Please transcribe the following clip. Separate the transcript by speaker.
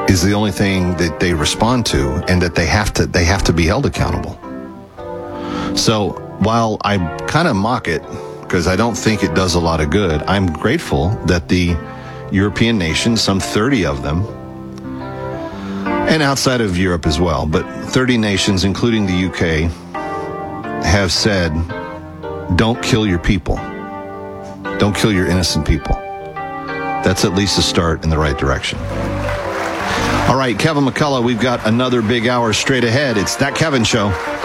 Speaker 1: is the only thing that they respond to, and that they have to be held accountable. So while I kind of mock it because I don't think it does a lot of good, I'm grateful that the European nations, some 30 of them, and outside of Europe as well, but 30 nations, including the UK, have said, don't kill your people. Don't kill your innocent people. That's at least a start in the right direction. All right, Kevin McCullough, we've got another big hour straight ahead. It's That Kevin Show.